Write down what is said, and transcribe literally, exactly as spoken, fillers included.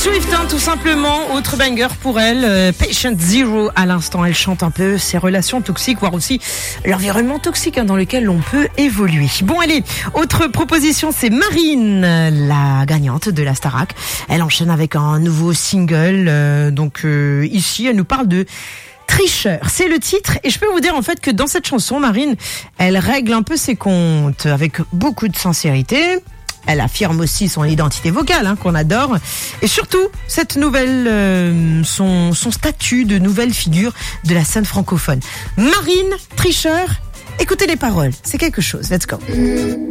Swift, hein, tout simplement, autre banger pour elle, euh, Patient Zero à l'instant, elle chante un peu ses relations toxiques, voire aussi l'environnement toxique hein, dans lequel l'on peut évoluer. Bon allez, autre proposition, c'est Marine, la gagnante de la Starac. Elle enchaîne avec un nouveau single, euh, donc euh, ici elle nous parle de Tricheur, c'est le titre et je peux vous dire en fait que dans cette chanson, Marine, elle règle un peu ses comptes avec beaucoup de sincérité. Elle affirme aussi son identité vocale, hein, qu'on adore. Et surtout, cette nouvelle, euh, son, son statut de nouvelle figure de la scène francophone. Marine, Tricheur, écoutez les paroles, c'est quelque chose. Let's go.